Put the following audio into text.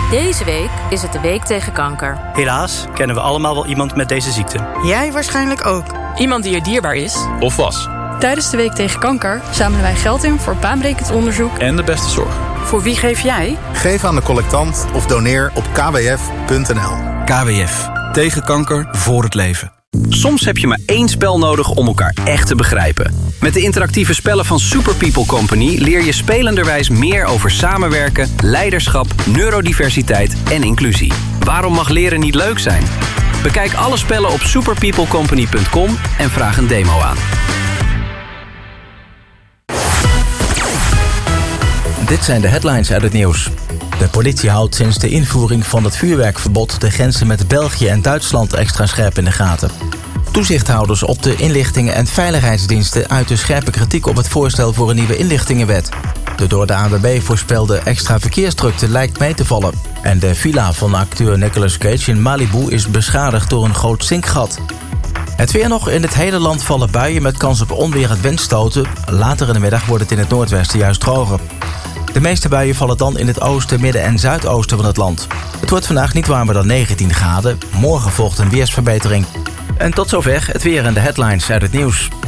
Deze week is het de Week tegen Kanker. Helaas kennen we allemaal wel iemand met deze ziekte. Jij waarschijnlijk ook. Iemand die je dierbaar is. Of was. Tijdens de Week tegen Kanker zamelen wij geld in voor baanbrekend onderzoek En de beste zorg. Voor wie geef jij? Geef aan de collectant of doneer op kwf.nl. KWF. Tegen kanker, voor het leven. Soms heb je maar één spel nodig om elkaar echt te begrijpen. Met de interactieve spellen van Super People Company leer je spelenderwijs meer over samenwerken, leiderschap, neurodiversiteit en inclusie. Waarom mag leren niet leuk zijn? Bekijk alle spellen op superpeoplecompany.com en vraag een demo aan. Dit zijn de headlines uit het nieuws. De politie houdt sinds de invoering van het vuurwerkverbod de grenzen met België en Duitsland extra scherp in de gaten. Toezichthouders op de inlichtingen- en veiligheidsdiensten uiten scherpe kritiek op het voorstel voor een nieuwe inlichtingenwet. De door de ANWB voorspelde extra verkeersdrukte lijkt mee te vallen. En de villa van acteur Nicolas Cage in Malibu is beschadigd door een groot zinkgat. Het weer nog. In het hele land vallen buien met kans op onweer en windstoten. Later in de middag wordt het in het noordwesten juist droger. De meeste buien vallen dan in het oosten, midden en zuidoosten van het land. Het wordt vandaag niet warmer dan 19 graden. Morgen volgt een weersverbetering. En tot zover het weer en de headlines uit het nieuws.